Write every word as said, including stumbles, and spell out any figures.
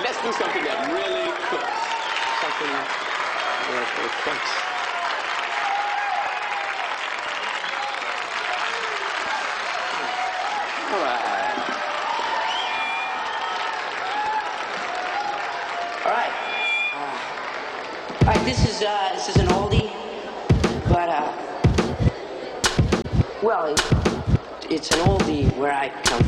let's do something that really cooks. Something that really cooks. All right. All right. Uh, all right. This is uh, this is an oldie, but uh, well, it, it's an oldie where I come